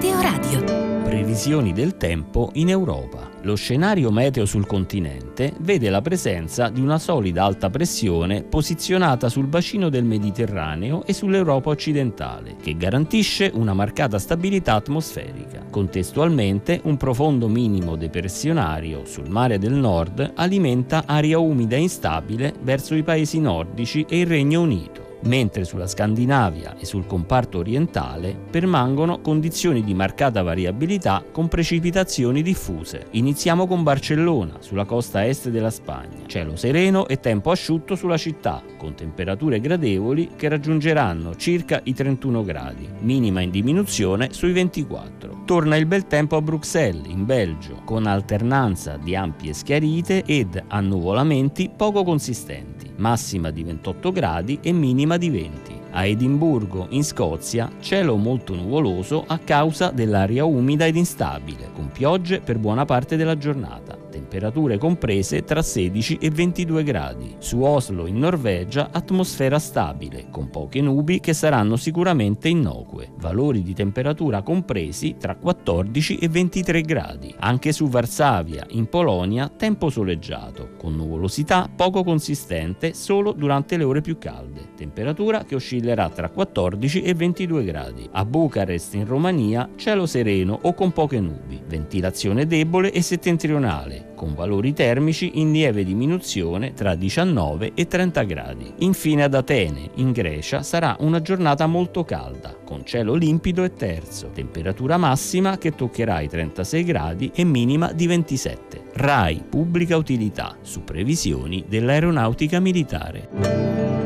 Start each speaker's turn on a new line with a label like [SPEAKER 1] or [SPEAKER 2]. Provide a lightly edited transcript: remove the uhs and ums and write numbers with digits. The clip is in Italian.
[SPEAKER 1] Meteoradio.
[SPEAKER 2] Previsioni del tempo in Europa. Lo scenario meteo sul continente vede la presenza di una solida alta pressione posizionata sul bacino del Mediterraneo e sull'Europa occidentale, che garantisce una marcata stabilità atmosferica. Contestualmente, un profondo minimo depressionario sul mare del nord alimenta aria umida e instabile verso i paesi nordici e il Regno Unito, mentre sulla Scandinavia e sul comparto orientale permangono condizioni di marcata variabilità con precipitazioni diffuse. Iniziamo con Barcellona, sulla costa est della Spagna. Cielo sereno e tempo asciutto sulla città, con temperature gradevoli che raggiungeranno circa i 31 gradi, minima in diminuzione sui 24. Torna il bel tempo a Bruxelles, in Belgio, con alternanza di ampie schiarite ed annuvolamenti poco consistenti, massima di 28 gradi e minima di 20. A Edimburgo, in Scozia, cielo molto nuvoloso a causa dell'aria umida ed instabile, con piogge per buona parte della giornata. Temperature comprese tra 16 e 22 gradi. Su Oslo, in Norvegia, atmosfera stabile, con poche nubi che saranno sicuramente innocue. Valori di temperatura compresi tra 14 e 23 gradi. Anche su Varsavia, in Polonia, tempo soleggiato, con nuvolosità poco consistente solo durante le ore più calde. Temperatura che oscillerà tra 14 e 22 gradi. A Bucarest, in Romania, cielo sereno o con poche nubi. Ventilazione debole e settentrionale, con valori termici in lieve diminuzione tra 19 e 30 gradi. Infine ad Atene, in Grecia, sarà una giornata molto calda, con cielo limpido e terso, temperatura massima che toccherà i 36 gradi e minima di 27. RAI Pubblica Utilità, su previsioni dell'Aeronautica Militare.